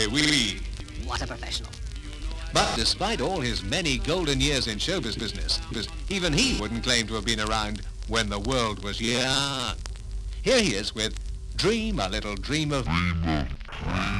Mais oui. What a professional. But despite all his many golden years in showbiz business, even he wouldn't claim to have been around when the world was young. Here he is with Dream a Little Dream of...